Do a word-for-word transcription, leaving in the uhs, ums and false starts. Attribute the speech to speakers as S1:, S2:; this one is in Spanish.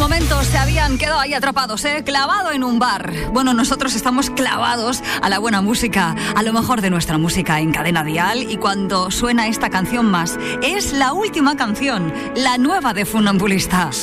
S1: momentos se habían quedado ahí atrapados, ¿eh? Clavado en un bar. Bueno, nosotros estamos clavados a la buena música, a lo mejor de nuestra música en Cadena Dial, y cuando suena esta canción más, es la última canción, la nueva de Funambulista.